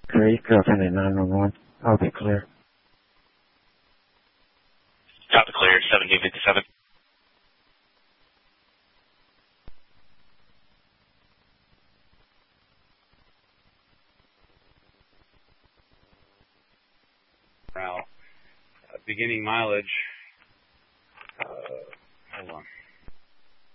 Great, Girlfriend at 911. I'll be clear. Copy clear, 1757. Beginning mileage